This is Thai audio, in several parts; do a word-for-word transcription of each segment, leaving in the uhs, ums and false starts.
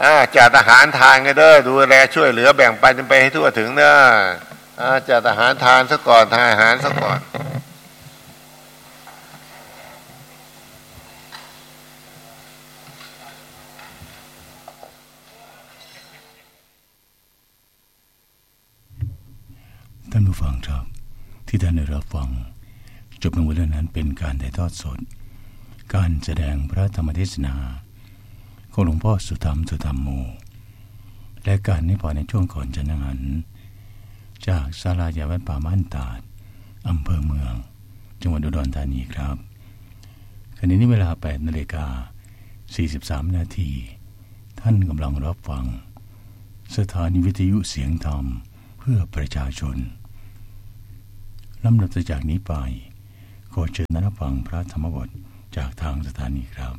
จัดอาหารทานกันเด้อดูแลช่วยเหลือแบ่งปันไปให้ทั่วถึงเด้อจัดอาหารทานซะก่อนทานอาหารซะก่อนท่านผู้ฟังครับที่ท่านได้รับฟังจบลงไว้แล้วนั้นเป็นการถ่ายทอดสดการแสดงพระธรรมเทศนาของหลวงพ่อสุธรรมสุธรรมโมและการนิพพานในช่วงก่อนฉันอาหารจากศาลาใหญ่วัดป่าม่านตาดอำเภอเมืองจังหวัดอุดรธานีครับขณะนี้เวลา แปดนาฬิกาสี่สิบสาม นาทีท่านกำลังรับฟังสถานีวิทยุเสียงธรรมเพื่อประชาชนลำดับจากนี้ไปขอเชิญรับฟังพระธรรมบทจากทางสถานีครับ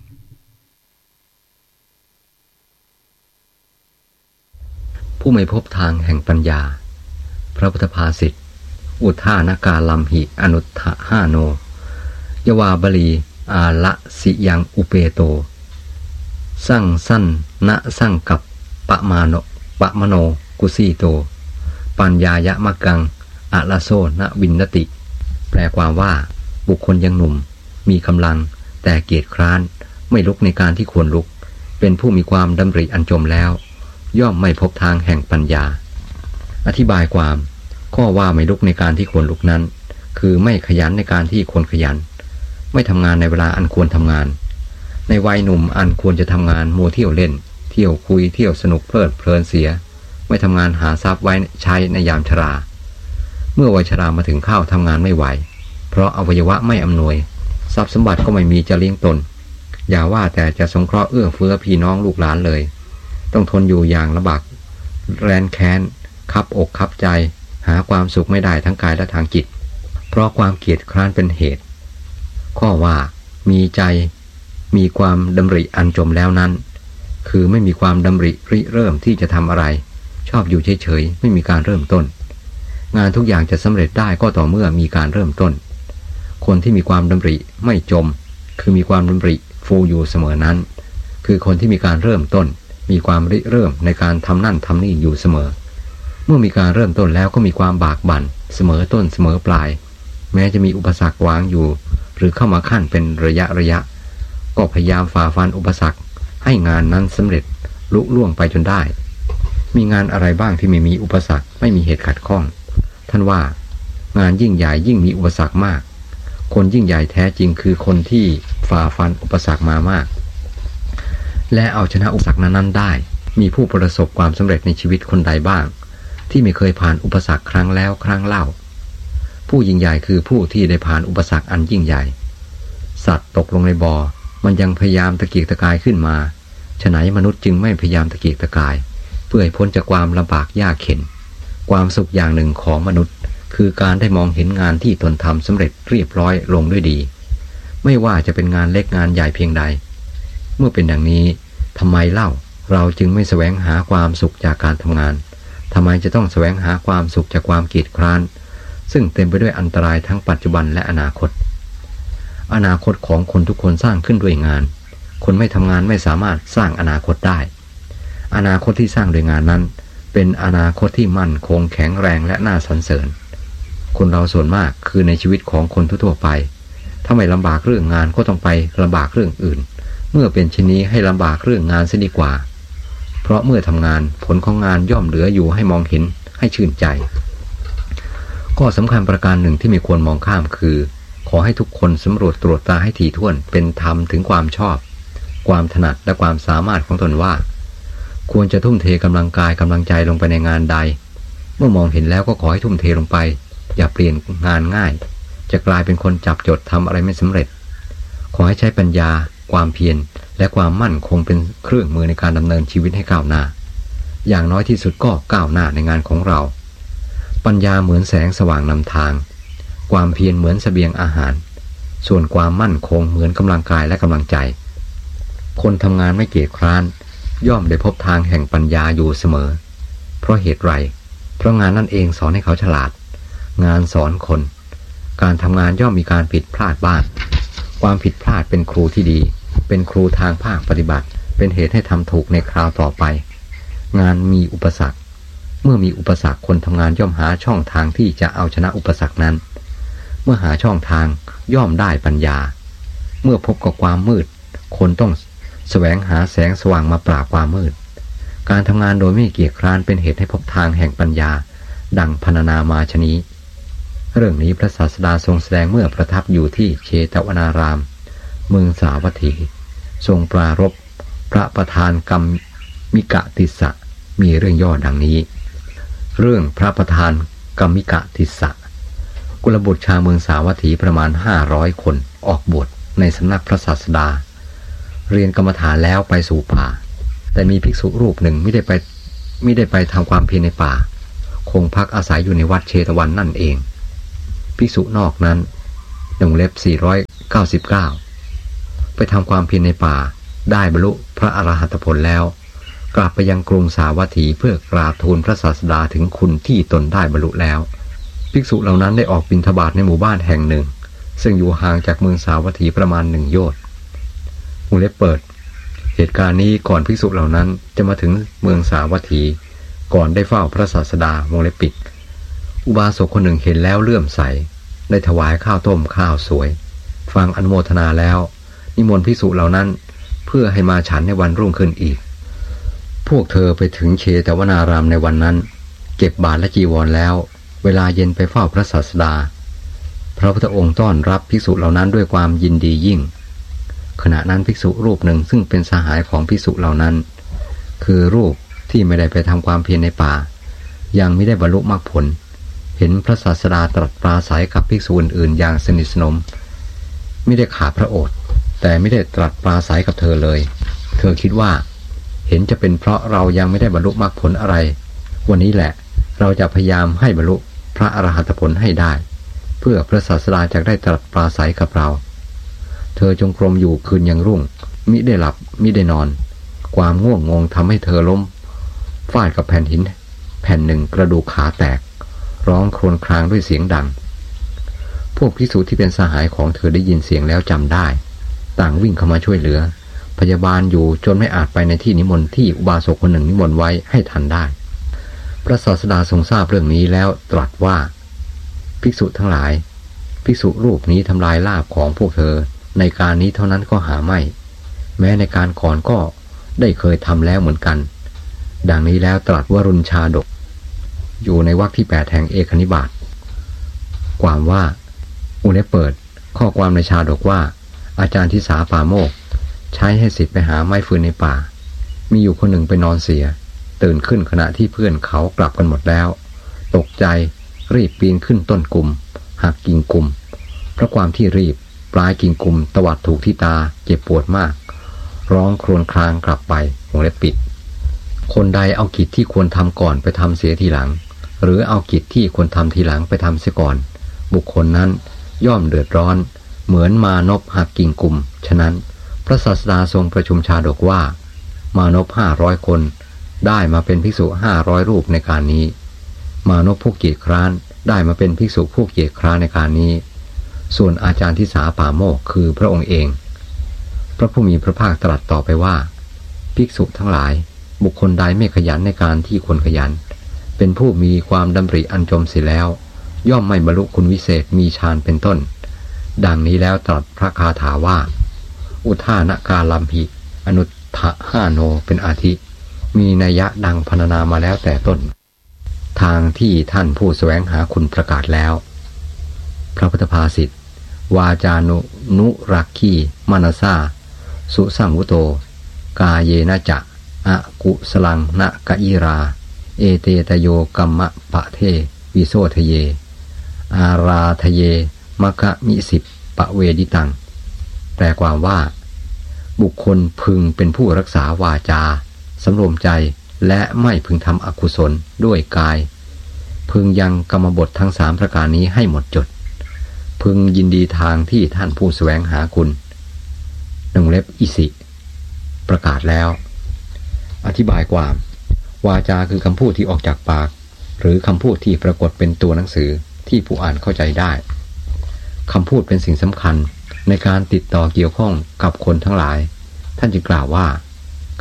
ผู้ไม่พบทางแห่งปัญญาพระพุทธภาษิตอุทานกาลัมหิอนุทธะห้าโนยวาบลีอาละสิยังอุเปโตสั่งสั้นณสั่งกับปะมาโนปะมโนกุสีโตปัญญายะมะกังอะละโซนะวินนติแปลความว่าบุคคลยังหนุ่มมีกำลังแต่เกียจคร้านไม่ลุกในการที่ควรลุกเป็นผู้มีความดำริอันจมแล้วย่อมไม่พบทางแห่งปัญญาอธิบายความข้อว่าไม่ลุกในการที่ควรลุกนั้นคือไม่ขยันในการที่ควรขยันไม่ทำงานในเวลาอันควรทำงานในวัยหนุ่มอันควรจะทำงานมัวเที่ยวเล่นเที่ยวคุยเที่ยวสนุกเพลิดเพลินเสียไม่ทำงานหาทรัพย์ไว้ใช้ในยามชราเมื่อวัยชรามาถึงข้าวทำงานไม่ไหวเพราะอวัยวะไม่อำนวยทรัพย์สมบัติก็ไม่มีจะเลี้ยงตนอย่าว่าแต่จะสงเคราะห์เอื้อเฟื้อพี่น้องลูกหลานเลยต้องทนอยู่อย่างลำบากแรนแค้นคับอกคับใจหาความสุขไม่ได้ทั้งกายและทางจิตเพราะความเกียจคร้านเป็นเหตุข้อว่ามีใจมีความดำริอันจมแล้วนั้นคือไม่มีความดำริริเริ่มที่จะทำอะไรชอบอยู่เฉยๆไม่มีการเริ่มต้นงานทุกอย่างจะสำเร็จได้ก็ต่อเมื่อมีการเริ่มต้นคนที่มีความดำริไม่จมคือมีความดำริฟูอยู่เสมอนั้นคือคนที่มีการเริ่มต้นมีความริเริ่มในการทำนั่นทำนี่อยู่เสมอเมื่อมีการเริ่มต้นแล้วก็มีความบากบั่นเสมอต้นเสมอปลายแม้จะมีอุปสรรควางอยู่หรือเข้ามาขั้นเป็นระยะระยะก็พยายามฝ่าฟันอุปสรรคให้งานนั้นสำเร็จลุล่วงไปจนได้มีงานอะไรบ้างที่ไม่มีอุปสรรคไม่มีเหตุขัดข้องท่านว่างานยิ่งใหญ่ยิ่งมีอุปสรรคมากคนยิ่งใหญ่แท้จริงคือคนที่ฝ่าฟันอุปสรรคมามากและเอาชนะอุปสรรคนั้นๆได้มีผู้ประสบความสำเร็จในชีวิตคนใดบ้างที่ไม่เคยผ่านอุปสรรคครั้งแล้วครั้งเล่าผู้ยิ่งใหญ่คือผู้ที่ได้ผ่านอุปสรรคอันยิ่งใหญ่สัตว์ตกลงในบ่อมันยังพยายามตะเกียกตะกายขึ้นมาฉะนั้นมนุษย์จึงไม่พยายามตะเกียกตะกายเพื่อให้พ้นจากความลำบากยากเข็ญความสุขอย่างหนึ่งของมนุษย์คือการได้มองเห็นงานที่ตนทำสำเร็จเรียบร้อยลงด้วยดีไม่ว่าจะเป็นงานเล็กงานใหญ่เพียงใดเมื่อเป็นดังนี้ทำไมเล่าเราจึงไม่แสวงหาความสุขจากการทำงานทำไมจะต้องแสวงหาความสุขจากความเกียจคร้านซึ่งเต็มไปด้วยอันตรายทั้งปัจจุบันและอนาคตอนาคตของคนทุกคนสร้างขึ้นด้วยงานคนไม่ทำงานไม่สามารถสร้างอนาคตได้อนาคตที่สร้างโดยงานนั้นเป็นอนาคตที่มั่นคงแข็งแรงและน่าสรรเสริญคนเราส่วนมากคือในชีวิตของคนทั่วไปถ้าไม่ลำบากเรื่องงานก็ต้องไปลำบากเรื่องอื่นเมื่อเป็นเช่นนี้ให้ลำบากเรื่องงานเสียดีกว่าเพราะเมื่อทำงานผลของงานย่อมเหลืออยู่ให้มองเห็นให้ชื่นใจข้อสำคัญประการหนึ่งที่ไม่ควรมองข้ามคือขอให้ทุกคนสำรวจตรวจตาให้ถี่ถ้วนเป็นธรรมถึงความชอบความถนัดและความสามารถของตนว่าควรจะทุ่มเทกำลังกายกำลังใจลงไปในงานใดเมื่อมองเห็นแล้วก็ขอให้ทุ่มเทลงไปอย่าเปลี่ยนงานง่ายจะกลายเป็นคนจับจดทำอะไรไม่สำเร็จขอให้ใช้ปัญญาความเพียรและความมั่นคงเป็นเครื่องมือในการดำเนินชีวิตให้ก้าวหน้าอย่างน้อยที่สุดก็ก้าวหน้าในงานของเราปัญญาเหมือนแสงสว่างนำทางความเพียรเหมือนเสบียงอาหารส่วนความมั่นคงเหมือนกำลังกายและกำลังใจคนทำงานไม่เกียจคร้านย่อมได้พบทางแห่งปัญญาอยู่เสมอเพราะเหตุไรเพราะงานนั่นเองสอนให้เขาฉลาดงานสอนคนการทำงานย่อมมีการผิดพลาดบ้างความผิดพลาดเป็นครูที่ดีเป็นครูทางภาคปฏิบัติเเป็นเหตุให้ทำถูกในคราวต่อไปงานมีอุปสรรคเมื่อมีอุปสรรคคนทำงานย่อมหาช่องทางที่จะเอาชนะอุปสรรคนั้นเมื่อหาช่องทางย่อมได้ปัญญาเมื่อพบกับความมืดคนต้องแสวงหาแสงสว่างมาปราบความมืดการทำงานโดยไม่เกียจคร้านเป็นเหตุให้พบทางแห่งปัญญาดังพรรณนามาชนี้เรื่องนี้พระศาสดาทรงแสดงเมื่อประทับอยู่ที่เชตวนารามเมืองสาวัตถีทรงปรารภพระประธานกรรมมิกติสสะมีเรื่องย่อดังนี้เรื่องพระประธานกรรมิกติสสะกุลบุตรชาวเมืองสาวัตถีประมาณห้าร้อยคนออกบวชในสำนักพระศาสดาเรียนกรรมฐานแล้วไปสู่ป่าแต่มีภิกษุรูปหนึ่งไม่ได้ไปไม่ได้ไปทำความเพียรในป่าคงพักอาศัยอยู่ในวัดเชตวันนั่นเองภิกษุนอกนั้นวงเล็บสี่ร้อยเก้าสิบเก้าไปทำความเพียรในป่าได้บรรลุพระอรหัตผลแล้วกลับไปยังกรุงสาวัตถีเพื่อกราบทูลพระศาสดาถึงคุณที่ตนได้บรรลุแล้วภิกษุเหล่านั้นได้ออกบิณฑบาตในหมู่บ้านแห่งหนึ่งซึ่งอยู่ห่างจากเมืองสาวัตถีประมาณหนึ่งโยชน์วงเล็บเปิดเหตุการณ์นี้ก่อนภิกษุเหล่านั้นจะมาถึงเมืองสาวัตถีก่อนได้เฝ้าพระศาสดาวงเล็บปิดอุบาสกคนหนึ่งเห็นแล้วเลื่อมใสได้ถวายข้าวต้มข้าวสวยฟังอนุโมทนาแล้วนิมนต์ภิกษุเหล่านั้นเพื่อให้มาฉันในวันรุ่งขึ้นอีกพวกเธอไปถึงเชตวนารามในวันนั้นเก็บบาตรและจีวรแล้วเวลาเย็นไปเฝ้าพระศาสดาพระพุทธองค์ต้อนรับภิกษุเหล่านั้นด้วยความยินดียิ่งขณะนั้นภิกษุรูปหนึ่งซึ่งเป็นสหายของภิกษุเหล่านั้นคือรูปที่ไม่ได้ไปทำความเพียรในป่ายังไม่ได้บรรลุมรรคผลเห็นพระศาสดาตรัสปราศัยกับภิกษุอื่นๆอย่างสนิทสนมไม่ได้ขาดพระโอษฐ์แต่ไม่ได้ตรัสปราศัยกับเธอเลยเธอคิดว่าเห็นจะเป็นเพราะเรายังไม่ได้บรรลุมรรคผลอะไรวันนี้แหละเราจะพยายามให้บรรลุพระอรหัตผลให้ได้เพื่อพระศาสดาจะได้ตรัสปราศัยกับเราเธอจงกรมอยู่คืนยังรุ่งมิได้หลับมิได้นอนความง่วงงงทำให้เธอล้มฟาดกับแผ่นหินแผ่นหนึ่งกระดูกขาแตกร้องโครวญครางด้วยเสียงดังพวกภิกษุที่เป็นสหายของเธอได้ยินเสียงแล้วจำได้ต่างวิ่งเข้ามาช่วยเหลือพยาบาลอยู่จนไม่อาจไปในที่นิมนต์ที่อุบาสกคนหนึ่งนิมนต์ไว้ให้ทันได้พระศาสดาทรงทราบเรื่องนี้แล้วตรัสว่าภิกษุทั้งหลายภิกษุรูปนี้ทำลายลาภของพวกเธอในการนี้เท่านั้นก็หาไม่แม้ในการก่อนก็ได้เคยทำแล้วเหมือนกันดังนี้แล้วตรัสวรุณชาดกอยู่ในวรรคที่แปดแห่งเอกนิบาตความว่าอุเลเปิดข้อความในชาดกว่าอาจารย์ทิสาปาโมกใช้ให้ศิษย์ไปหาไม้ฟืนในป่ามีอยู่คนหนึ่งไปนอนเสียตื่นขึ้นขณะที่เพื่อนเขากลับกันหมดแล้วตกใจรีบปีนขึ้นต้นกุมหักกิ่งกุมเพราะความที่รีบปลายกิ่งกุมตวัดถูกที่ตาเจ็บปวดมากร้องโครวญครางกลับไปวงเล็บปิดคนใดเอากิจที่ควรทำก่อนไปทำเสียทีหลังหรือเอากิจที่ควรทำทีหลังไปทำเสียก่อนบุคคลนั้นย่อมเดือดร้อนเหมือนมานพหักกิ่งกุมฉะนั้นพระศาสดาทรงประชุมชาดกว่ามานพห้าร้อยคนได้มาเป็นภิกษุห้าร้อยรูปในการนี้มานพผู้เกียจคร้านได้มาเป็นภิกษุผู้เกียจคร้านในการนี้ส่วนอาจารย์ทิสาปาโมกคือพระองค์เองพระผู้มีพระภาคตรัสต่อไปว่าภิกษุทั้งหลายบุคคลใดไม่ขยันในการที่ควรขยันเป็นผู้มีความดำริอันจมเสียแล้วย่อมไม่บรรลุคุณวิเศษมีฌานเป็นต้นดังนี้แล้วตรัสพระคาถาว่าอุทานกาลัมหิอนุทธะห้าโนเป็นอาทิมีนัยยะดังพรรณนามาแล้วแต่ต้นทางที่ท่านผู้แสวงหาคุณประกาศแล้วพระพุทธภาษิตวาจานุนุรักขีมนสาสุสังวุโตกาเยนะจะอะกุสลังนะกะยิราเอเตตโยกัมมะปะเทวิโสทะเยอาราทะเยมะคะมิสิบปะเวดิตังแปลความว่าบุคคลพึงเป็นผู้รักษาวาจาสำรวมใจและไม่พึงทำอกุศลด้วยกายพึงยังกรรมบททั้งสามประการนี้ให้หมดจดพึงยินดีทางที่ท่านผู้แสวงหาคุณหนึ่งเล็บอิสิประกาศแล้วอธิบายความวาจาคือคำพูดที่ออกจากปากหรือคำพูดที่ปรากฏเป็นตัวหนังสือที่ผู้อ่านเข้าใจได้คำพูดเป็นสิ่งสำคัญในการติดต่อเกี่ยวข้องกับคนทั้งหลายท่านจึงกล่าวว่า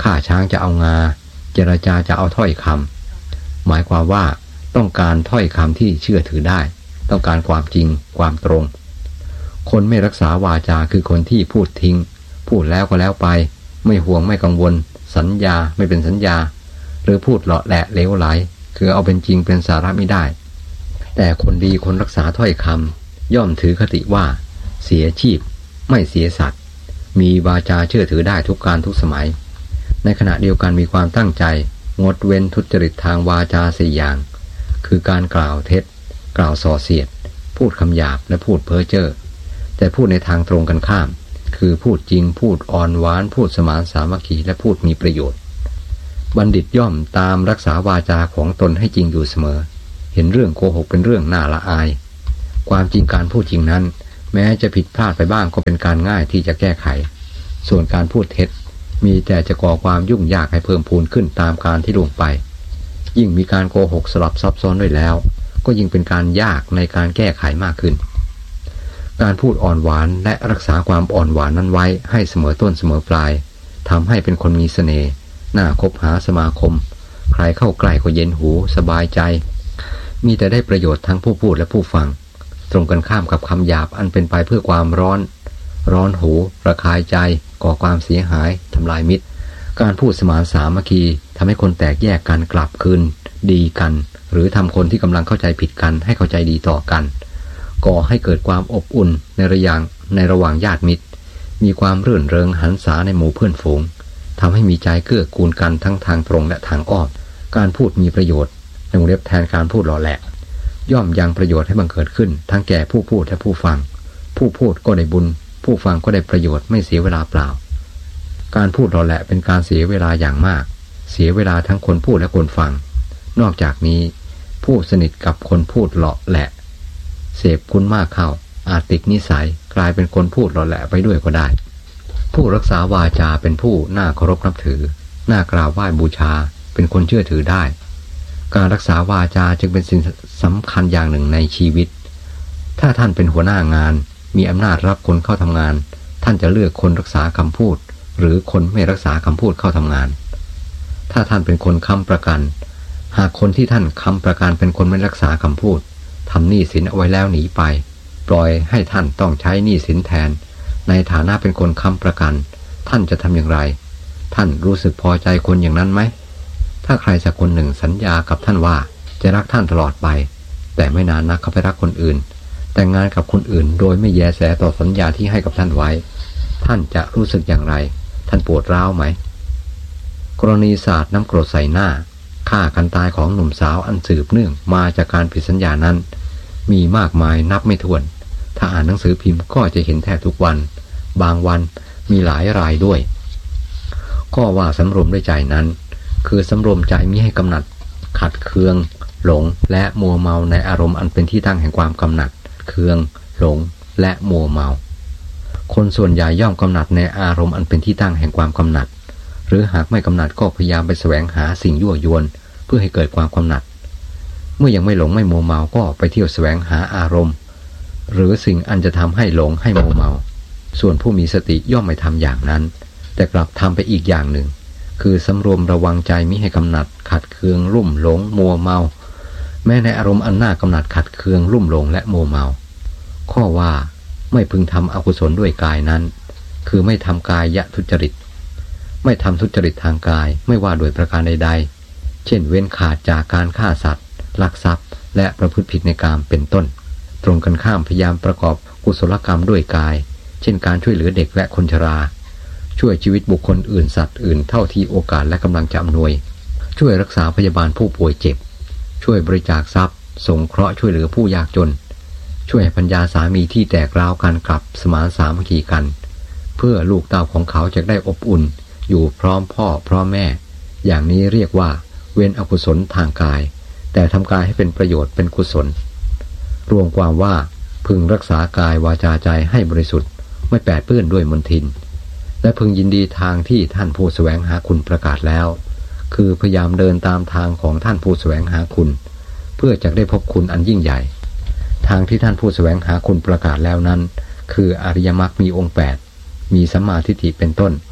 ฆ่าช้างจะเอางาเจรจาจะเอาถ้อยคำหมายความว่าต้องการถ้อยคำที่เชื่อถือได้ต้องการความจริงความตรงคนไม่รักษาวาจาคือคนที่พูดทิ้งพูดแล้วก็แล้วไปไม่ห่วงไม่กังวลสัญญาไม่เป็นสัญญาหรือพูดเลาะแหละเลวไหลคือเอาเป็นจริงเป็นสาระไม่ได้แต่คนดีคนรักษาถ้อยคำย่อมถือคติว่าเสียชีพไม่เสียสัตว์มีวาจาเชื่อถือได้ทุกการทุกสมัยในขณะเดียวกันมีความตั้งใจงดเว้นทุจริตทางวาจาสี่อย่างคือการกล่าวเท็จกล่าวส่อเสียดพูดคำหยาบและพูดเพ้อเจ้อแต่พูดในทางตรงกันข้ามคือพูดจริงพูดอ่อนหวานพูดสมานสามัคคีและพูดมีประโยชน์บัณฑิตย่อมตามรักษาวาจาของตนให้จริงอยู่เสมอเห็นเรื่องโกหกเป็นเรื่องน่าละอายความจริงการพูดจริงนั้นแม้จะผิดพลาดไปบ้างก็เป็นการง่ายที่จะแก้ไขส่วนการพูดเท็จมีแต่จะก่อความยุ่งยากให้เพิ่มพูนขึ้นตามการที่ล่วงไปยิ่งมีการโกหกสลับซับซ้อนด้วยแล้วก็ยิ่งเป็นการยากในการแก้ไขมากขึ้นการพูดอ่อนหวานและรักษาความอ่อนหวานนั้นไว้ให้เสมอต้นเสมอปลายทำให้เป็นคนมีเสน่ห์น่าคบหาสมาคมใครเข้าใกล้ก็เย็นหูสบายใจมีแต่ได้ประโยชน์ทั้งผู้พูดและผู้ฟังตรงกันข้ามกับคำหยาบอันเป็นไปเพื่อความร้อนร้อนหูระคายใจก่อความเสียหายทำลายมิตรการพูดสมานสามัคคีทำให้คนแตกแยกกันกลับคืนดีกันหรือทำคนที่กำลังเข้าใจผิดกันให้เข้าใจดีต่อกันก่อให้เกิดความอบอุ่นในระหว่างในระหว่างญาติมิตรมีความรื่นเริงหันษาในหมู่เพื่อนฝูงทำให้มีใจเกื้อกูลกันทั้งทางตรงและทางอ้อมการพูดมีประโยชน์ในวงเล็บแทนการพูดหล่อแหลกย่อมยังประโยชน์ให้บังเกิดขึ้นทั้งแก่ผู้พูดและผู้ฟังผู้พูดก็ได้บุญผู้ฟังก็ได้ประโยชน์ไม่เสียเวลาเปล่าการพูดหล่อแหลกเป็นการเสียเวลาอย่างมากเสียเวลาทั้งคนพูดและคนฟังนอกจากนี้ผู้สนิทกับคนพูดหล่อแหลกเสพคุณมากเข้าอาจติดนิสัยกลายเป็นคนพูดหล่อแหลกไปด้วยก็ได้ผู้รักษาวาจาเป็นผู้น่าเคารพนับถือน่ากราบไหว้บูชาเป็นคนเชื่อถือได้การรักษาวาจาจึงเป็นสิ่งสำคัญอย่างหนึ่งในชีวิตถ้าท่านเป็นหัวหน้างานมีอำนาจรับคนเข้าทำงานท่านจะเลือกคนรักษาคำพูดหรือคนไม่รักษาคำพูดเข้าทำงานถ้าท่านเป็นคนค้ำประกันหากคนที่ท่านค้ำประกันเป็นคนไม่รักษาคำพูดทำหนี้สินเอาไว้แล้วหนีไปปล่อยให้ท่านต้องใช้หนี้สินแทนในฐานะเป็นคนค้ำประกันท่านจะทำอย่างไรท่านรู้สึกพอใจคนอย่างนั้นไหมถ้าใครสักคนหนึ่งสัญญากับท่านว่าจะรักท่านตลอดไปแต่ไม่นานนักเขาไปรักคนอื่นแต่งงานกับคนอื่นโดยไม่แยแสต่อสัญญาที่ให้กับท่านไว้ท่านจะรู้สึกอย่างไรท่านปวดร้าวไหมกรณีสาดน้ำกรดใส่หน้าฆ่ากันตายของหนุ่มสาวอันสืบเนื่องมาจากการผิดสัญญานั้นมีมากมายนับไม่ถ้วนถ้าอ่านหนังสือพิมพ์ก็จะเห็นแทบทุกวันบางวันมีหลายรายด้วยข้อว่าสำรวมด้วยใจนั้นคือสำรวมใจมิให้กำหนัดขัดเคืองหลงและมัวเมาในอารมณ์อันเป็นที่ตั้งแห่งความกำหนัดเคืองหลงและมัวเมาคนส่วนใหญ่ย่อมกำหนัดในอารมณ์อันเป็นที่ตั้งแห่งความกำหนัดหรือหากไม่กำหนัดก็พยายามไปแสวงหาสิ่งยั่วยวนเพื่อให้เกิดความกำหนัดเมื่อยังไม่หลงไม่มัวเมาก็ไปเที่ยวแสวงหาอารมณ์หรือสิ่งอันจะทำให้หลงให้มัวเมาส่วนผู้มีสติย่อมไม่ทำอย่างนั้นแต่กลับทำไปอีกอย่างหนึ่งคือสำรวมระวังใจมิให้กำหนัดขัดเคืองรุ่มหลงมัวเมาแม้ในอารมณ์อันน่ากำหนัดขัดเคืองรุ่มหลงและมัวเมาข้อว่าไม่พึงทำอกุศลด้วยกายนั้นคือไม่ทำกายทุจริตไม่ทำทุจริตทางกายไม่ว่าโดยประการใดๆเช่นเว้นขาดจากการฆ่าสัตว์ลักทรัพย์และประพฤติผิดในกามเป็นต้นตรงกันข้ามพยายามประกอบกุศลกรรมด้วยกายเช่นการช่วยเหลือเด็กและคนชราช่วยชีวิตบุคคลอื่นสัตว์อื่นเท่าที่โอกาสและกำลังจะอำนวยช่วยรักษาพยาบาลผู้ป่วยเจ็บช่วยบริจาคทรัพย์สงเคราะห์ช่วยเหลือผู้ยากจนช่วยให้ปัญญาสามีที่แตกร้าวกันกลับสมานสามัคคีกันเพื่อลูกเต้าของเขาจะได้อบอุ่นอยู่พร้อมพ่อพร้อมแม่อย่างนี้เรียกว่าเว้นอกุศลทางกายแต่ทำกายให้เป็นประโยชน์เป็นกุศลรวมความว่าพึงรักษากายวาจาใจให้บริสุทธิ์ไม่แปดเปื้อนด้วยมลทินและพึงยินดีทางที่ท่านผู้แสวงหาคุณประกาศแล้วคือพยายามเดินตามทางของท่านผู้แสวงหาคุณเพื่อจะได้พบคุณอันยิ่งใหญ่ทางที่ท่านผู้แสวงหาคุณประกาศแล้วนั้นคืออริยมรรคมีองค์แปดมีสัมมาทิฏฐิเป็นต้น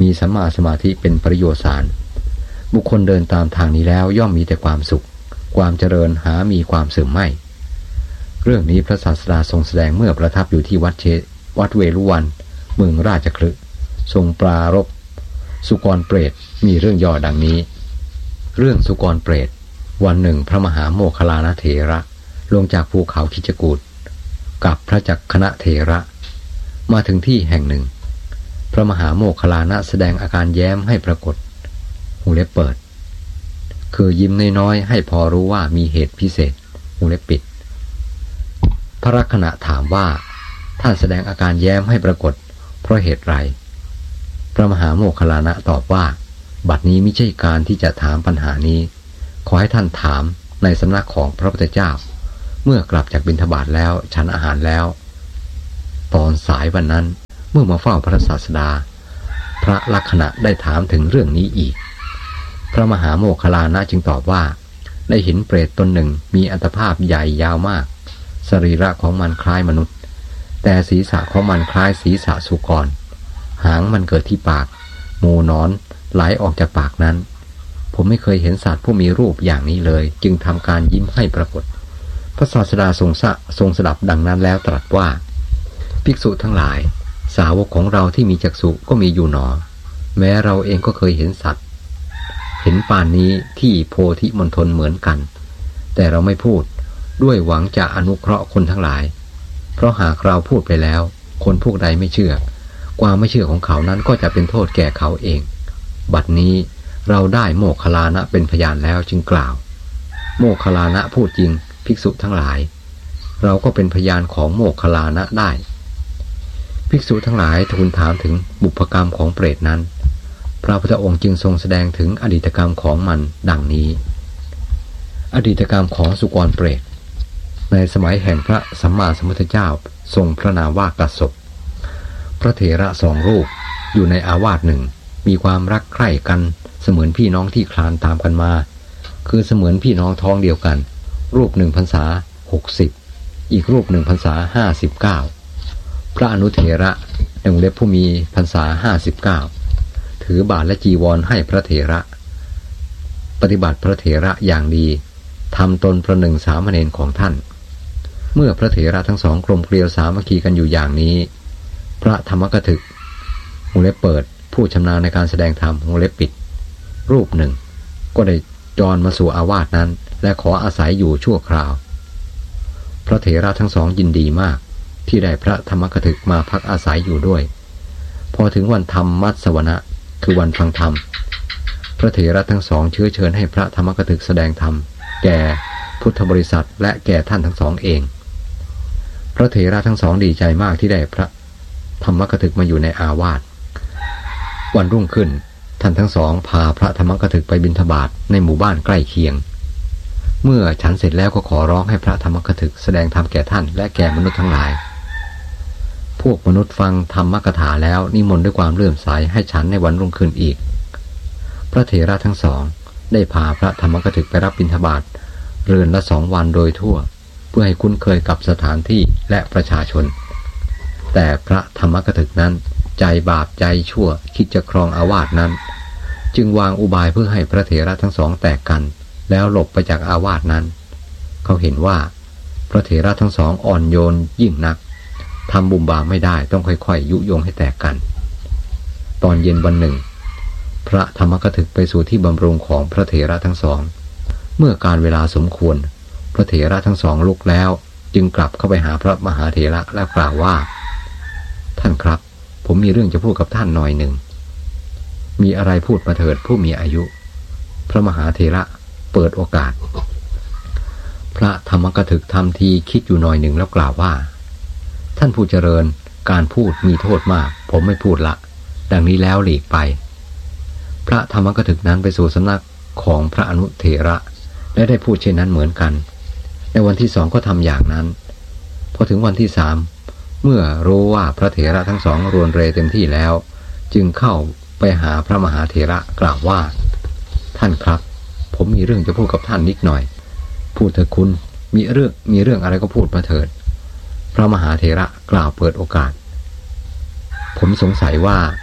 มีสัมมาสมาธิเป็นประโยชน์สารบุคคลเดินตามทางนี้แล้วย่อมมีแต่ความสุขความเจริญหามีความเสื่อมไม่เรื่องนี้พระศาสดาทรงแสดงเมื่อประทับอยู่ที่วัดเชวัดเวรุวันเมืองราชคฤห์ทรงปรารภสุกรเปรตมีเรื่องย่อดังนี้เรื่องสุกรเปรตวันหนึ่งพระมหาโมคคัลลานเถระลงจากภูเขาคิชกูฏกับพระจักขณเถระมาถึงที่แห่งหนึ่งพระมหาโมคคัลลานะแสดงอาการแย้มให้ปรากฏวงเล็บเปิดคือยิ้มน้อยๆให้พอรู้ว่ามีเหตุพิเศษวงเล็บปิดพระลักขณะถามว่าท่านแสดงอาการแย้มให้ปรากฏเพราะเหตุไรพระมหาโมคคัลลานะตอบว่าบัดนี้ไม่ใช่การที่จะถามปัญหานี้ขอให้ท่านถามในสำนักของพระพุทธเจ้าเมื่อกลับจากบิณฑบาตแล้วฉันอาหารแล้วตอนสายวันนั้นเมื่อมาเฝ้าพระศาสดาพระลักขณะได้ถามถึงเรื่องนี้อีกพระมหาโมคคัลลานะจึงตอบว่าได้เห็นเปรตตนหนึ่งมีอัตภาพใหญ่ยาวมากสรีระของมันคล้ายมนุษย์แต่ศีรษะของมันคล้ายศีรษะสุกรหางมันเกิดที่ปากหมูนอนไหลออกจากปากนั้นผมไม่เคยเห็นสัตว์ผู้มีรูปอย่างนี้เลยจึงทำการยิ้มให้ปรากฏพระศาสดาทรงสะทรงสดับดังนั้นแล้วตรัสว่าภิกษุทั้งหลายสาวกของเราที่มีจักษุก็มีอยู่หนอแม้เราเองก็เคยเห็นสัตว์เห็นป่านนี้ที่โพธิมณฑลเหมือนกันแต่เราไม่พูดด้วยหวังจะอนุเคราะห์คนทั้งหลายเพราะหากเราพูดไปแล้วคนพวกใดไม่เชื่อความไม่เชื่อของเขานั้นก็จะเป็นโทษแก่เขาเองบัดนี้เราได้โมคคัลลานะเป็นพยานแล้วจึงกล่าวโมคคัลลานะพูดจริงภิกษุทั้งหลายเราก็เป็นพยานของโมคคัลลานะได้ภิกษุทั้งหลายทูลถามถึงบุพกรรมของเปรตนั้นพระพุทธองค์จึงทรงแสดงถึงอดีตกรรมของมันดังนี้อดีตกรรมของสุกรเปรตในสมัยแห่งพระสัมมาสัมพุทธเจ้าทรงพระนามว่ากัสสปพระเถระสองรูปอยู่ในอาวาสหนึ่งมีความรักใคร่กันเสมือนพี่น้องที่คลานตามกันมาคือเสมือนพี่น้องท้องเดียวกันรูปหนึ่งพรรษาหกสิบอีกรูปหนึ่งพรรษาห้าสิบเก้าพระอนุเถระในวงเล็บผู้มีพรรษาห้าสิบเก้าถือบาตรและจีวรให้พระเถระปฏิบัติพระเถระอย่างดีทำตนประหนึ่งสามเณรของท่านเมื่อพระเถระทั้งสองกลมเกลียวสามัคคีกันอยู่อย่างนี้พระธรรมกถึกวงเล็บเปิดผู้ชำนาญในการแสดงธรรมวงเล็บปิดรูปหนึ่งก็ได้จรมาสู่อาวาสนั้นและขออาศัยอยู่ชั่วคราวพระเถระทั้งสองยินดีมากที่ได้พระธรรมกถึกมาพักอาศัยอยู่ด้วยพอถึงวันธรรมมัสวนะคือวันฟังธรรมพระเถระทั้งสองเชื้อเชิญให้พระธรรมกถึกแสดงธรรมแก่พุทธบริษัทและแก่ท่านทั้งสองเองพระเถระทั้งสองดีใจมากที่ได้พระธรรมกถึกมาอยู่ในอาวาสวันรุ่งขึ้นท่านทั้งสองพาพระธรรมกถึกไปบิณฑบาตในหมู่บ้านใกล้เคียงเมื่อฉันเสร็จแล้วก็ขอร้องให้พระธรรมกถึกแสดงธรรมแก่ท่านและแก่มนุษย์ทั้งหลายพวกมนุษย์ฟังธรรมกถาแล้วนิมนต์ด้วยความเลื่อมใสให้ฉันในวันรุ่งขึ้นอีกพระเถระทั้งสองได้พาพระธรรมกถึกไปรับบิณฑบาตเรือนละสองวันโดยทั่วเพื่อให้คุ้นเคยกับสถานที่และประชาชนแต่พระธรรมกถึกนั้นใจบาปใจชั่วคิดจะครองอาวาสนั้นจึงวางอุบายเพื่อให้พระเถระทั้งสองแตกกันแล้วหลบไปจากอาวาสนั้นเขาเห็นว่าพระเถระทั้งสองอ่อนโยนยิ่งนักทำบุญบาปไม่ได้ต้องค่อยๆยุยงให้แตกกันตอนเย็นวันหนึ่งพระธรรมกถึกไปสู่ที่บำรุงของพระเถระทั้งสองเมื่อการเวลาสมควรพระเถระทั้งสองลุกแล้วจึงกลับเข้าไปหาพระมหาเถระและกล่าวว่าท่านครับผมมีเรื่องจะพูดกับท่านหน่อยหนึ่งมีอะไรพูดมาเถิดผู้มีอายุพระมหาเถระเปิดโอกาสพระธรรมกถึกทำทีคิดอยู่หน่อยหนึ่งแล้วกล่าวว่าท่านผู้เจริญการพูดมีโทษมากผมไม่พูดละดังนี้แล้วหลีกไปพระธรรมกถึกนั้นไปสู่สำนักของพระอนุเถระและได้พูดเช่นนั้นเหมือนกันในวันที่สองก็ทำอย่างนั้นพอถึงวันที่สามเมื่อรู้ว่าพระเถระทั้งสองรวนเรเต็มที่แล้วจึงเข้าไปหาพระมหาเถระกล่าวว่าท่านครับผมมีเรื่องจะพูดกับท่านนิดหน่อยพูดเถิดคุณมีเรื่องมีเรื่องอะไรก็พูดมาเถิดพระมหาเถระกล่าวเปิดโอกาสผมสงสัยว่า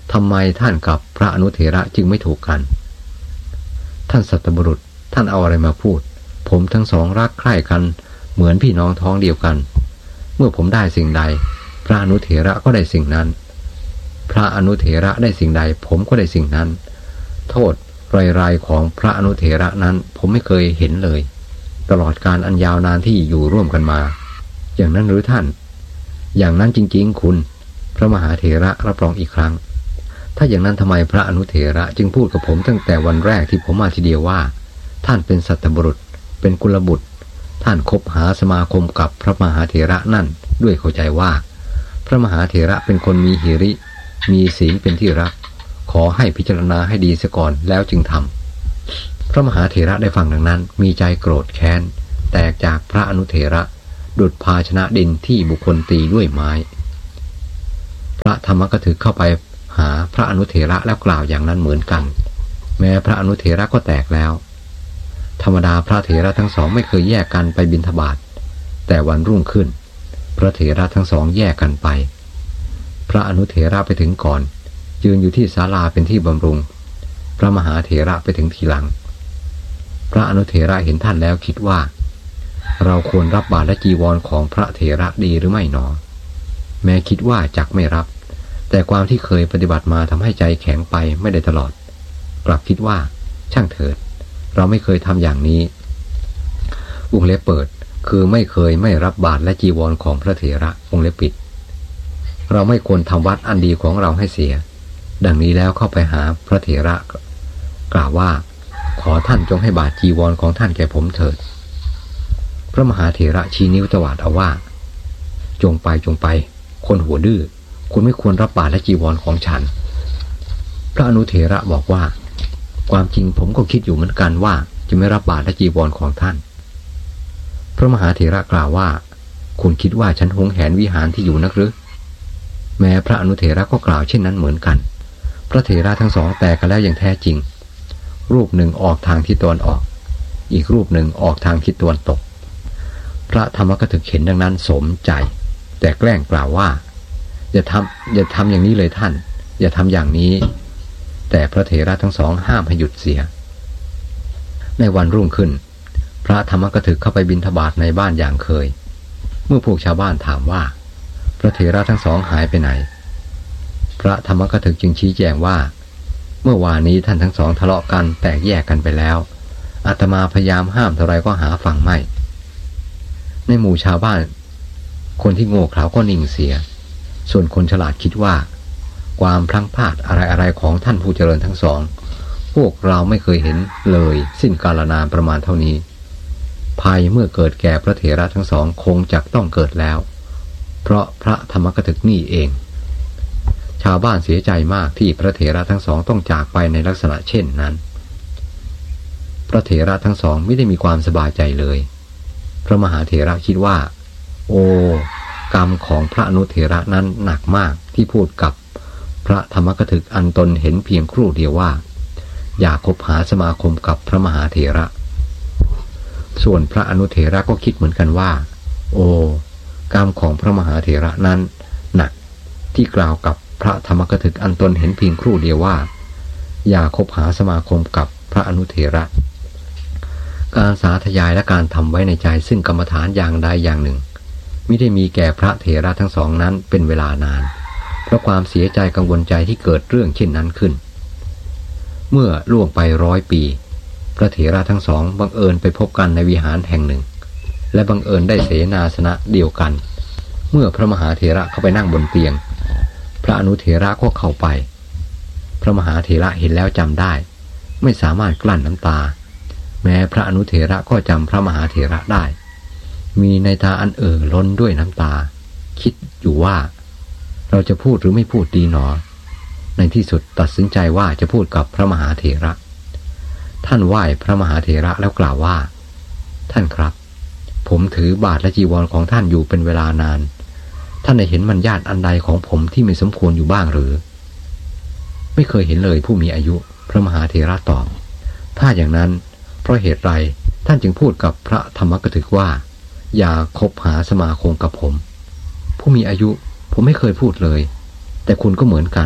ทำไมท่านกับพระอนุเถระจึงไม่ถูกกันท่านสัตบุรุษท่านเอาอะไรมาพูดผมทั้งสองรักใคร่กันเหมือนพี่น้องท้องเดียวกันเมื่อผมได้สิ่งใดพระอนุเถระก็ได้สิ่งนั้นพระอนุเถระได้สิ่งใดผมก็ได้สิ่งนั้นโทษรายๆของพระอนุเถระนั้นผมไม่เคยเห็นเลยตลอดการอันยาวนานที่อยู่ร่วมกันมาอย่างนั้นหรือท่านอย่างนั้นจริงๆคุณพระมหาเถระรับรองอีกครั้งถ้าอย่างนั้นทำไมพระอนุเถระจึงพูดกับผมตั้งแต่วันแรกที่ผมมาทีเดียวว่าท่านเป็นสัตบุรุษเป็นกุลบุตรท่านคบหาสมาคมกับพระมหาเถระนั่นด้วยเข้าใจว่าพระมหาเถระเป็นคนมีหิริมีศีลเป็นที่รักขอให้พิจารณาให้ดีเสียก่อนแล้วจึงทำพระมหาเถระได้ฟังดังนั้นมีใจโกรธแค้นแตกจากพระอนุเถระดุจภาชนะดินที่บุคคลตีด้วยไม้พระธรรมกถึกเข้าไปหาพระอนุเถระแล้วกล่าวอย่างนั้นเหมือนกันแม้พระอนุเถระก็แตกแล้วธรรมดาพระเถระทั้งสองไม่เคยแยกกันไปบิณฑบาตแต่วันรุ่งขึ้นพระเถระทั้งสองแยกกันไปพระอนุเถระไปถึงก่อนยืนอยู่ที่ศาลาเป็นที่บำรุงพระมหาเถระไปถึงทีหลังพระอนุเถระเห็นท่านแล้วคิดว่าเราควรรับบาตรและจีวรของพระเถระดีหรือไม่หนอแม้คิดว่าจักไม่รับแต่ความที่เคยปฏิบัติมาทำให้ใจแข็งไปไม่ได้ตลอดกลับคิดว่าช่างเถิดเราไม่เคยทำอย่างนี้วงเล็บเปิดคือไม่เคยไม่รับบาตรและจีวรของพระเถระวงเล็บปิดเราไม่ควรทำวัดอันดีของเราให้เสียดังนี้แล้วเข้าไปหาพระเถระกล่าวว่าขอท่านจงให้บาตรจีวรของท่านแก่ผมเถิดพระมหาเถระชี้นิ้วตวาดเอาว่าจงไปจงไปคนหัวดื้อคุณไม่ควรรับบาตรและจีวรของฉันพระอนุเถระบอกว่าความจริงผมก็คิดอยู่เหมือนกันว่าจะไม่รับบาตรและจีวรของท่านพระมหาเถระกล่าวว่าคุณคิดว่าฉันหวงแหนวิหารที่อยู่นักหรือแม้พระอนุเถระก็กล่าวเช่นนั้นเหมือนกันพระเถระทั้งสองแตกกันแล้วอย่างแท้จริงรูปหนึ่งออกทางทิศตะวันออกอีกรูปหนึ่งออกทางทิศตะวันตกพระธรรมกถึกเห็นดังนั้นสมใจแต่แกล้งกล่าวว่าอย่าทำอย่าทำอย่างนี้เลยท่านอย่าทำอย่างนี้แต่พระเถระทั้งสองห้ามให้หยุดเสียในวันรุ่งขึ้นพระธรรมกถึกเข้าไปบิณฑบาตในบ้านอย่างเคยเมื่อพวกชาวบ้านถามว่าพระเถระทั้งสองหายไปไหนพระธรรมกถึกจึงชี้แจงว่าเมื่อวานนี้ท่านทั้งสองทะเลาะกันแตกแยกกันไปแล้วอาตมาพยายามห้ามเท่าไรก็หาฟังไม่ในหมู่ชาวบ้านคนที่โง่เขลาก็นิ่งเสียส่วนคนฉลาดคิดว่าความพลั้งพลาดอะไรๆของท่านผู้เจริญทั้งสองพวกเราไม่เคยเห็นเลยสิ้นกาลนานประมาณเท่านี้ภัยเมื่อเกิดแก่พระเถระทั้งสองคงจักต้องเกิดแล้วเพราะพระธรรมกถึกนี่เองชาวบ้านเสียใจมากที่พระเถระทั้งสองต้องจากไปในลักษณะเช่นนั้นพระเถระทั้งสองไม่ได้มีความสบายใจเลยพระมหาเถระคิดว่าโอ้กรรมของพระอนุเถระนั้นหนักมากที่พูดกับพระธรรมกถึกอันตนเห็นเพียงครู่เดียวว่าอย่าคบหาสมาคมกับพระมหาเถระส่วนพระอนุเถระก็คิดเหมือนกันว่าโอ้กรรมของพระมหาเถระนั้นหนักที่กล่าวกับพระธรรมกถึกอันตนเห็นเพียงครู่เดียวว่าอย่าคบหาสมาคมกับพระอนุเถระการสาธยายและการทำไว้ในใจซึ่งกรรมฐานอย่างใดอย่างหนึ่งไม่ได้มีแก่พระเถระทั้งสองนั้นเป็นเวลานานเพราะความเสียใจกังวลใจที่เกิดเรื่องเช่นนั้นขึ้นเมื่อล่วงไปร้อยปีพระเถระทั้งสองบังเอิญไปพบกันในวิหารแห่งหนึ่งและบังเอิญได้เสนาสนะเดียวกันเมื่อพระมหาเถระเข้าไปนั่งบนเตียงพระอนุเถระก็เข้าไปพระมหาเถระเห็นแล้วจำได้ไม่สามารถกลั้นน้ำตาแม้พระอนุเถระก็จำพระมหาเถระได้มีในตาอันเอ่อล้นด้วยน้ำตาคิดอยู่ว่าเราจะพูดหรือไม่พูดดีหนอในที่สุดตัดสินใจว่าจะพูดกับพระมหาเถระท่านไหว้พระมหาเถระแล้วกล่าวว่าท่านครับผมถือบาตรและจีวรของท่านอยู่เป็นเวลานานท่านได้เห็นมัญญาตอันใดของผมที่ไม่สมควรอยู่บ้างหรือไม่เคยเห็นเลยผู้มีอายุพระมหาเถระตอบถ้าอย่างนั้นเพราะเหตุไรท่านจึงพูดกับพระธรรมกถึกว่าอย่าคบหาสมาคมกับผมผู้มีอายุผมไม่เคยพูดเลยแต่คุณก็เหมือนกัน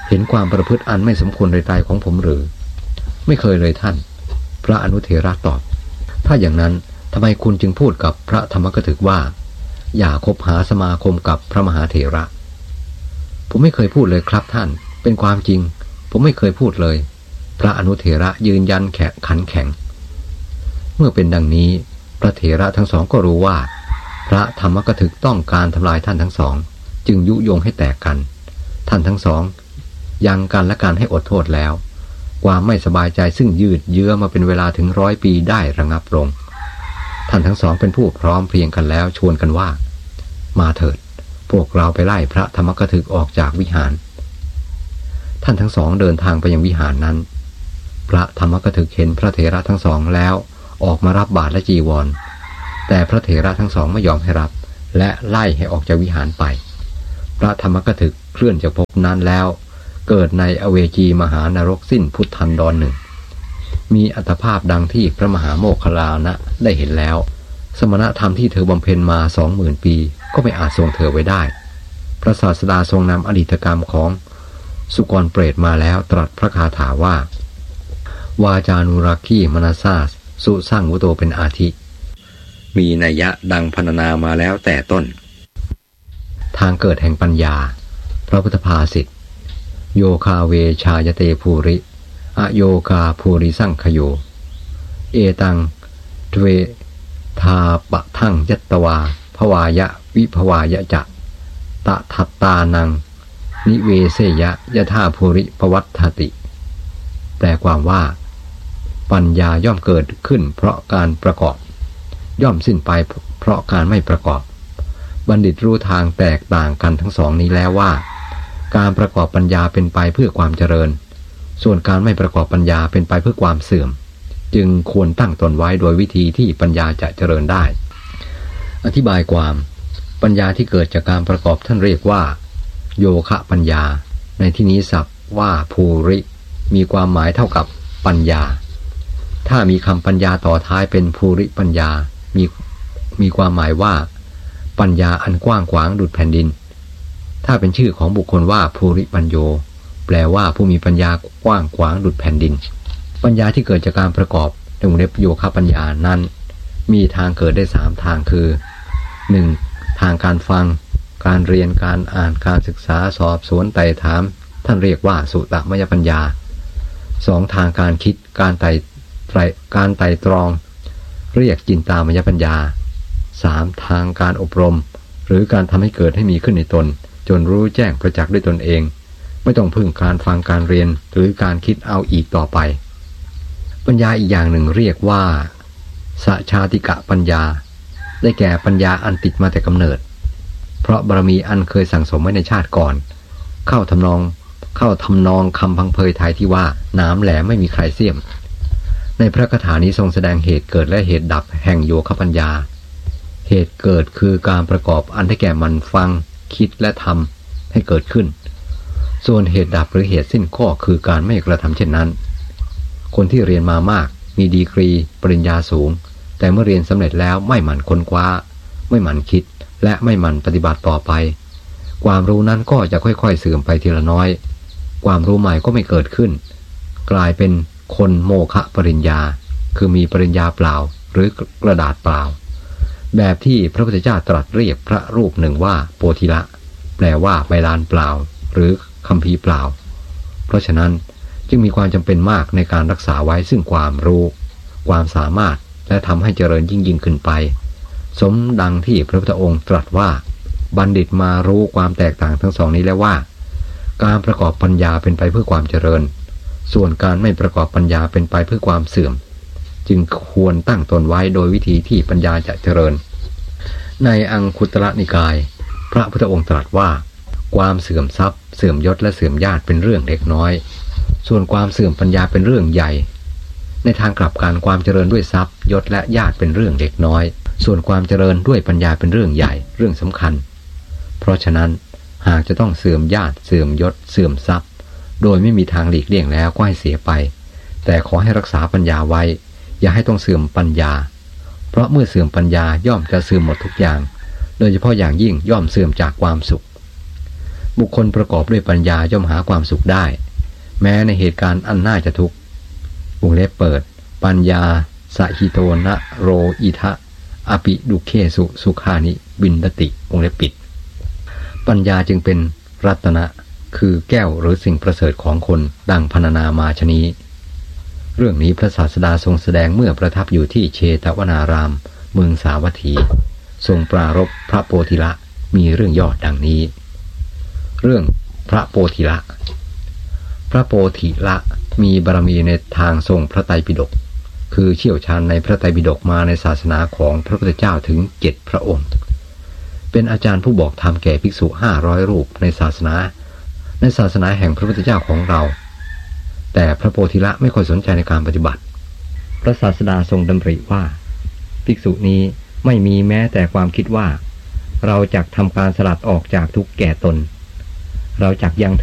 เห็นความประพฤติอันไม่สมควรในใจของผมหรือไม่เคยเลยท่านพระอนุเถระตอบถ้าอย่างนั้นทำไมคุณจึงพูดกับพระธรรมกถึกว่าอย่าคบหาสมาคมกับพระมหาเถระผมไม่เคยพูดเลยครับท่านเป็นความจริงผมไม่เคยพูดเลยพระอนุเถระยืนยันแข็งขันแข็งเมื่อเป็นดังนี้พระเถระทั้งสองก็รู้ว่าพระธรรมกถึกต้องการทำลายท่านทั้งสองจึงยุยงให้แตกกันท่านทั้งสองยังกันและกันให้อดโทษแล้วความไม่สบายใจซึ่งยืดเยื้อมาเป็นเวลาถึงร้อยปีได้ระงับลงท่านทั้งสองเป็นผู้พร้อมเพรียงกันแล้วชวนกันว่ามาเถิดพวกเราไปไล่พระธรรมกถึกออกจากวิหารท่านทั้งสองเดินทางไปยังวิหารนั้นพระธรรมกถึกเห็นพระเถระทั้งสองแล้วออกมารับบาตรและจีวรแต่พระเถระทั้งสองไม่ยอมให้รับและไล่ให้ออกจากวิหารไปพระธรรมกถึกเคลื่อนจากภพนั้นแล้วเกิดในอเวจีมหานรกสิ้นพุทธันดรหนึ่งมีอัตภาพดังที่พระมหาโมคคัลลานะได้เห็นแล้วสมณธรรมที่เธอบำเพ็ญมาสองหมื่นปีก็ไม่อาจทรงเธอไว้ได้พระศาสดาทรงนำอดีตกรรมของสุกรเปรตมาแล้วตรัสพระคาถาว่าวาจานุรักขีมนัสสาสุสร้างวุโตเป็นอาทิมีนัยยะดังพรรณนามาแล้วแต่ต้นทางเกิดแห่งปัญญาพระพุทธภาษิตโยคาเวชายเตภูริอโยคาภูริสังขโยเอตังทเวทาปะทั่งยัตตวาภวายะวิภวายะจะตะทัตตานังนิเวเสยะยะธาภูริภวัตถติแปลความว่าปัญญาย่อมเกิดขึ้นเพราะการประกอบย่อมสิ้นไปเพราะการไม่ประกอบบัณฑิตรู้ทางแตกต่างกันทั้งสองนี้แล้วว่าการประกอบปัญญาเป็นไปเพื่อความเจริญส่วนการไม่ประกอบปัญญาเป็นไปเพื่อความเสื่อมจึงควรตั้งตนไว้โดยวิธีที่ปัญญาจะเจริญได้อธิบายความปัญญาที่เกิดจากการประกอบท่านเรียกว่าโยคะปัญญาในที่นี้ศัพท์ว่าภูริมีความหมายเท่ากับปัญญาถ้ามีคำปัญญาต่อท้ายเป็นภูริปัญญามีมีความหมายว่าปัญญาอันกว้างขวางดุจแผ่นดินถ้าเป็นชื่อของบุคคลว่าภูริปัญโยแปลว่าผู้มีปัญญากว้างขวางดุจแผ่นดินปัญญาที่เกิดจากการประกอบในวงเล็บโยคะปัญญานั้นมีทางเกิดได้สามทางคือ หนึ่ง. ทางการฟังการเรียนการอ่านการศึกษาสอบสวนไต่ถามท่านเรียกว่าสุตมยปัญญา สอง. ทางการคิดการไต่การไต่ตรองเรียกจินตามยปัญญา สาม. ทางการอบรมหรือการทำให้เกิดให้มีขึ้นในตนจนรู้แจ้งประจักษ์ด้วยตนเองไม่ต้องพึ่งการฟังการเรียนหรือการคิดเอาอีกต่อไปปัญญาอีกอย่างหนึ่งเรียกว่าสัชาติกะปัญญาได้แก่ปัญญาอันติดมาแต่กำเนิดเพราะบารมีอันเคยสั่งสมไว้ในชาติก่อนเข้าทำนองเข้าทำนองคำพังเพยไทยที่ว่าน้ำแหลมไม่มีใครเสี้ยมในพระคาถานี้ทรงแสดงเหตุเกิดและเหตุดับแห่งโยคะปัญญาเหตุเกิดคือการประกอบอันได้แก่มันฟังคิดและทำให้เกิดขึ้นส่วนเหตุดับหรือเหตุสิ้นข้อคือการไม่กระทำเช่นนั้นคนที่เรียนมามากมีดีกรีปริญญาสูงแต่เมื่อเรียนสำเร็จแล้วไม่หมั่นค้นคว้าไม่หมั่นคิดและไม่หมั่นปฏิบัติต่อไปความรู้นั้นก็จะค่อยๆเสื่อมไปทีละน้อยความรู้ใหม่ก็ไม่เกิดขึ้นกลายเป็นคนโมฆะปริญญาคือมีปริญญาเปล่าหรือกระดาษเปล่าแบบที่พระพุทธเจ้าตรัสเรียกพระรูปหนึ่งว่าโพธิละแปลว่าใบลานเปล่าหรือคัมภีร์เปล่าเพราะฉะนั้นจึงมีความจำเป็นมากในการรักษาไว้ซึ่งความรู้ความสามารถและทำให้เจริญยิ่งยิ่งขึ้นไปสมดังที่พระพุทธองค์ตรัสว่าบัณฑิตมารู้ความแตกต่างทั้งสองนี้แล้วว่าการประกอบปัญญาเป็นไปเพื่อความเจริญส่วนการไม่ประกอบปัญญาเป็นไปเพื่อความเสื่อมจึงควรตั้งตนไว้โดยวิธีที่ปัญญาจะเจริญในอังคุตรนิกายพระพุทธองค์ตรัสว่าความเสื่อมทรัพย์เสื่อมยศและเสื่อมญาติเป็นเรื่องเล็กน้อยส่วนความเสื่อมปัญญาเป็นเรื่องใหญ่ในทางกลับกันความเจริญด้วยทรัพย์ยศและญาติเป็นเรื่องเล็กน้อยส่วนความเจริญด้วยปัญญาเป็นเรื่องใหญ่เรื่องสำคัญเพราะฉะนั้นหากจะต้องเสื่อมญาติเสื่อมยศเสื่อมทรัพย์โดยไม่มีทางหลีกเลี่ยงแล้วก็ให้เสียไปแต่ขอให้รักษาปัญญาไว้อย่าให้ต้องเสื่อมปัญญาเพราะเมื่อเสื่อมปัญญาย่อมจะเสื่อมหมดทุกอย่างโดยเฉพาะอย่างยิ่งย่อมเสื่อมจากความสุขบุคคลประกอบด้วยปัญญาย่อมหาความสุขได้แม้ในเหตุการณ์อันน่าจะทุกข์วงเล็บเปิดปัญญาสหิโตนะโรอิทะอปิดุเคสุสุขานิบินดติวงเล็บปิดปัญญาจึงเป็นรัตนะคือแก้วหรือสิ่งประเสริฐของคนดังพรรณนามาชนี้เรื่องนี้พระศาสดาทรงแสดงเมื่อประทับอยู่ที่เชตวนารามเมืองสาวัตถีทรงปรารภพระโพธิละมีเรื่องย่อดังนี้เรื่องพระโพธิละพระโพธิละมีบารมีในทางทรงพระไตรปิฎกคือเชี่ยวชาญในพระไตรปิฎกมาในศาสนาของพระพุทธเจ้าถึงเจ็ดพระองค์เป็นอาจารย์ผู้บอกธรรมแก่ภิกษุห้าร้อยรูปในศาสนาในศาสนาแห่งพระพุทธเจ้าของเราแต่พระโพธิละไม่ค่อยสนใจในการปฏิบัติพระศาสดาทรงดำริว่าภิกษุนี้ไม่มีแม้แต่ความคิดว่าเราจักทำการสลัดออกจากทุกข์แก่ตนเราจักยัง